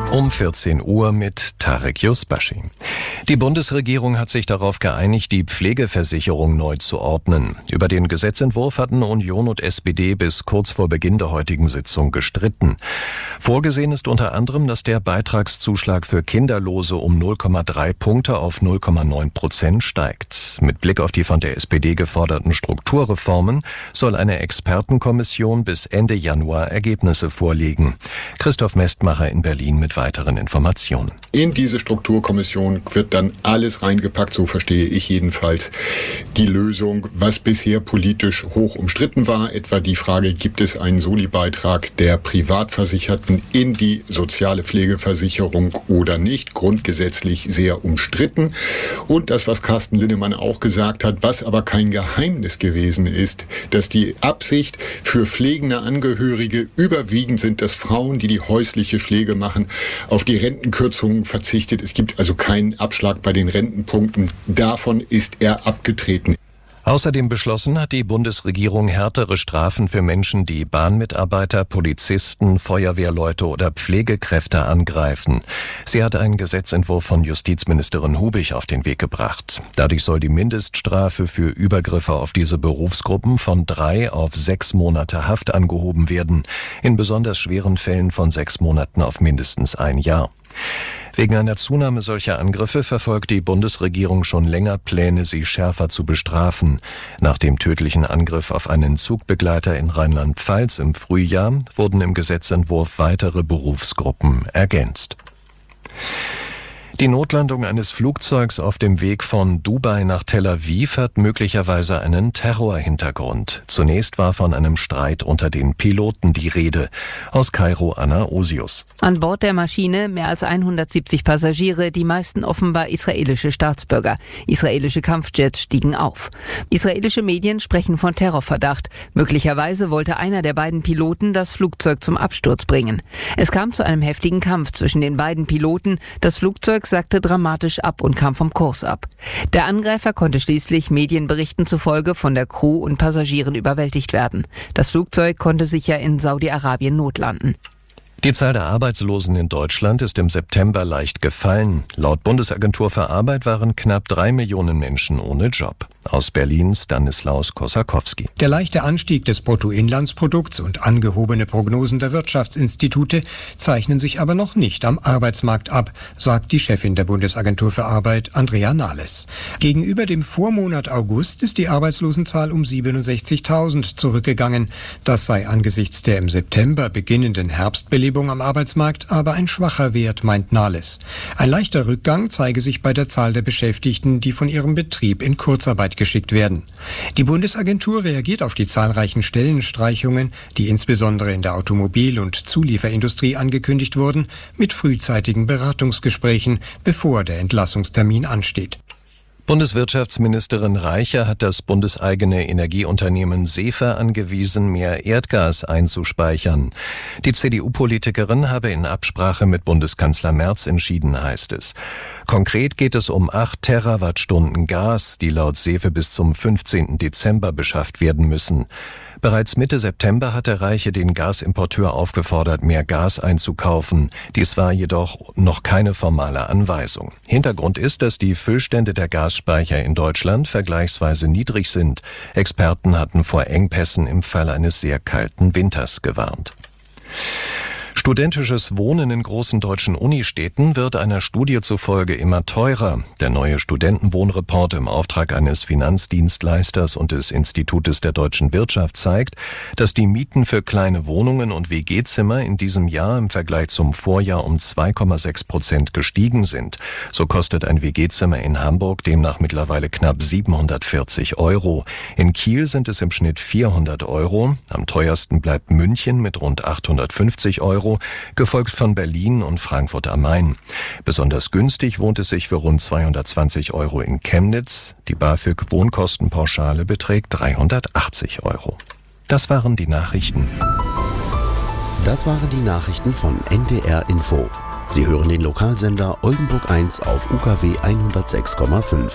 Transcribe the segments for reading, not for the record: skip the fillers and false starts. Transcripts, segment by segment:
Um 14 Uhr mit Tarek Yusbashi. Die Bundesregierung hat sich darauf geeinigt, die Pflegeversicherung neu zu ordnen. Über den Gesetzentwurf hatten Union und SPD bis kurz vor Beginn der heutigen Sitzung gestritten. Vorgesehen ist unter anderem, dass der Beitragszuschlag für Kinderlose um 0,3 Punkte auf 0,9% steigt. Mit Blick auf die von der SPD geforderten Strukturreformen soll eine Expertenkommission bis Ende Januar Ergebnisse vorlegen. Christoph Mestmacher in Berlin mit weiteren Informationen. In diese Strukturkommission wird dann alles reingepackt, so verstehe ich jedenfalls die Lösung, was bisher politisch hoch umstritten war, etwa die Frage, gibt es einen Solibeitrag der Privatversicherten in die soziale Pflegeversicherung oder nicht, grundgesetzlich sehr umstritten. Und das, was Carsten Linnemann auch gesagt hat, was aber kein Geheimnis gewesen ist, dass die Absicht für pflegende Angehörige überwiegend sind, dass Frauen, die häusliche Pflege machen, auf die Rentenkürzungen verzichtet. Es gibt also keinen Abschlag bei den Rentenpunkten. Davon ist er abgetreten. Außerdem beschlossen hat die Bundesregierung härtere Strafen für Menschen, die Bahnmitarbeiter, Polizisten, Feuerwehrleute oder Pflegekräfte angreifen. Sie hat einen Gesetzentwurf von Justizministerin Hubig auf den Weg gebracht. Dadurch soll die Mindeststrafe für Übergriffe auf diese Berufsgruppen von 3 auf 6 Monate Haft angehoben werden, in besonders schweren Fällen von 6 Monaten auf mindestens 1 Jahr. Wegen einer Zunahme solcher Angriffe verfolgt die Bundesregierung schon länger Pläne, sie schärfer zu bestrafen. Nach dem tödlichen Angriff auf einen Zugbegleiter in Rheinland-Pfalz im Frühjahr wurden im Gesetzentwurf weitere Berufsgruppen ergänzt. Die Notlandung eines Flugzeugs auf dem Weg von Dubai nach Tel Aviv hat möglicherweise einen Terrorhintergrund. Zunächst war von einem Streit unter den Piloten die Rede. Aus Kairo Anna Osius. An Bord der Maschine mehr als 170 Passagiere, die meisten offenbar israelische Staatsbürger. Israelische Kampfjets stiegen auf. Israelische Medien sprechen von Terrorverdacht. Möglicherweise wollte einer der beiden Piloten das Flugzeug zum Absturz bringen. Es kam zu einem heftigen Kampf zwischen den beiden Piloten. Das Flugzeug sackte dramatisch ab und kam vom Kurs ab. Der Angreifer konnte schließlich Medienberichten zufolge von der Crew und Passagieren überwältigt werden. Das Flugzeug konnte sicher in Saudi-Arabien notlanden. Die Zahl der Arbeitslosen in Deutschland ist im September leicht gefallen. Laut Bundesagentur für Arbeit waren knapp 3 Millionen Menschen ohne Job. Aus Berlin Stanislaus Kosakowski. Der leichte Anstieg des Bruttoinlandsprodukts und angehobene Prognosen der Wirtschaftsinstitute zeichnen sich aber noch nicht am Arbeitsmarkt ab, sagt die Chefin der Bundesagentur für Arbeit, Andrea Nahles. Gegenüber dem Vormonat August ist die Arbeitslosenzahl um 67.000 zurückgegangen. Das sei angesichts der im September beginnenden Herbstbelebung am Arbeitsmarkt aber ein schwacher Wert, meint Nahles. Ein leichter Rückgang zeige sich bei der Zahl der Beschäftigten, die von ihrem Betrieb in Kurzarbeit geschickt werden. Die Bundesagentur reagiert auf die zahlreichen Stellenstreichungen, die insbesondere in der Automobil- und Zulieferindustrie angekündigt wurden, mit frühzeitigen Beratungsgesprächen, bevor der Entlassungstermin ansteht. Bundeswirtschaftsministerin Reicher hat das bundeseigene Energieunternehmen SEFE angewiesen, mehr Erdgas einzuspeichern. Die CDU-Politikerin habe in Absprache mit Bundeskanzler Merz entschieden, heißt es. Konkret geht es um 8 Terawattstunden Gas, die laut SEFE bis zum 15. Dezember beschafft werden müssen. Bereits Mitte September hatte Reiche den Gasimporteur aufgefordert, mehr Gas einzukaufen. Dies war jedoch noch keine formale Anweisung. Hintergrund ist, dass die Füllstände der Gasspeicher in Deutschland vergleichsweise niedrig sind. Experten hatten vor Engpässen im Fall eines sehr kalten Winters gewarnt. Studentisches Wohnen in großen deutschen Unistädten wird einer Studie zufolge immer teurer. Der neue Studentenwohnreport im Auftrag eines Finanzdienstleisters und des Institutes der deutschen Wirtschaft zeigt, dass die Mieten für kleine Wohnungen und WG-Zimmer in diesem Jahr im Vergleich zum Vorjahr um 2,6% gestiegen sind. So kostet ein WG-Zimmer in Hamburg demnach mittlerweile knapp 740 €. In Kiel sind es im Schnitt 400 €. Am teuersten bleibt München mit rund 850 €. Gefolgt von Berlin und Frankfurt am Main. Besonders günstig wohnt es sich für rund 220 € in Chemnitz. Die BAföG-Wohnkostenpauschale beträgt 380 €. Das waren die Nachrichten. Das waren die Nachrichten von NDR Info. Sie hören den Lokalsender Oldenburg 1 auf UKW 106,5.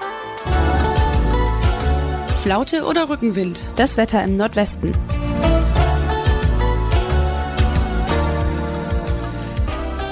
Flaute oder Rückenwind? Das Wetter im Nordwesten.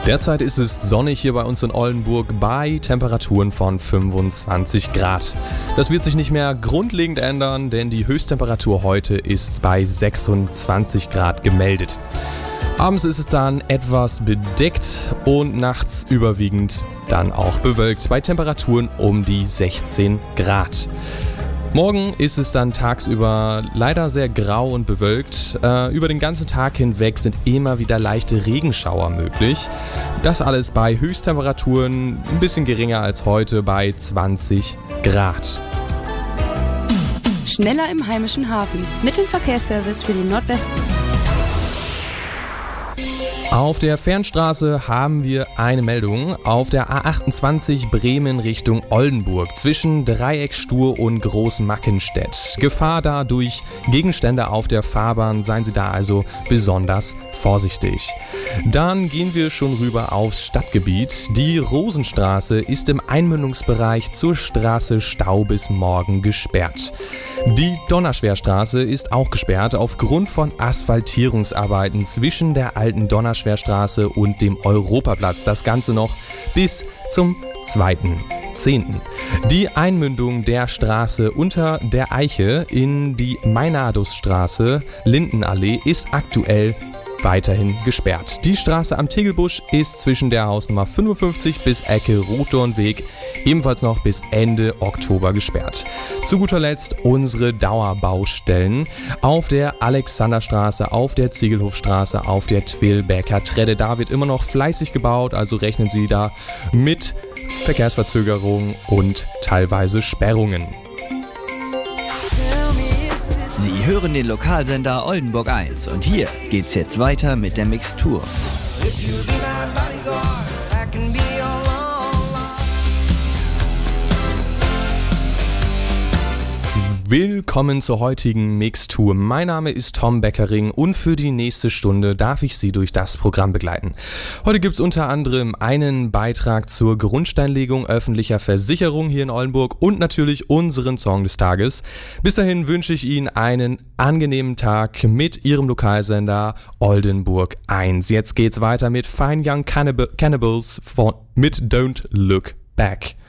Derzeit ist es sonnig hier bei uns in Oldenburg bei Temperaturen von 25 Grad. Das wird sich nicht mehr grundlegend ändern, denn die Höchsttemperatur heute ist bei 26 Grad gemeldet. Abends ist es dann etwas bedeckt und nachts überwiegend dann auch bewölkt bei Temperaturen um die 16 Grad. Morgen ist es dann tagsüber leider sehr grau und bewölkt. Über den ganzen Tag hinweg sind immer wieder leichte Regenschauer möglich. Das alles bei Höchsttemperaturen ein bisschen geringer als heute bei 20 Grad. Schneller im heimischen Hafen. Mit dem Verkehrsservice für den Nordwesten. Auf der Fernstraße haben wir eine Meldung. Auf der A28 Bremen Richtung Oldenburg zwischen Dreiecksstuhr und Großmackenstedt. Gefahr da durch Gegenstände auf der Fahrbahn, seien Sie da also besonders vorsichtig. Dann gehen wir schon rüber aufs Stadtgebiet. Die Rosenstraße ist im Einmündungsbereich zur Straße Stau bis morgen gesperrt. Die Donnerschwerstraße ist auch gesperrt aufgrund von Asphaltierungsarbeiten zwischen der alten Donnerschwerstraße und dem Europaplatz. Das Ganze noch bis zum 2.10. Die Einmündung der Straße unter der Eiche in die Meinadusstraße Lindenallee ist aktuell weiterhin gesperrt. Die Straße am Tegelbusch ist zwischen der Hausnummer 55 bis Ecke Rotdornweg ebenfalls noch bis Ende Oktober gesperrt. Zu guter Letzt unsere Dauerbaustellen auf der Alexanderstraße, auf der Ziegelhofstraße, auf der Twillbecker Tredde. Da wird immer noch fleißig gebaut, also rechnen Sie da mit Verkehrsverzögerungen und teilweise Sperrungen. Sie hören den Lokalsender Oldenburg 1 und hier geht's jetzt weiter mit der Mixtur. Willkommen zur heutigen Mixtur. Mein Name ist Tom Beckering und für die nächste Stunde darf ich Sie durch das Programm begleiten. Heute gibt es unter anderem einen Beitrag zur Grundsteinlegung öffentlicher Versicherung hier in Oldenburg und natürlich unseren Song des Tages. Bis dahin wünsche ich Ihnen einen angenehmen Tag mit Ihrem Lokalsender Oldenburg 1. Jetzt geht's weiter mit Fine Young Cannibals mit Don't Look Back.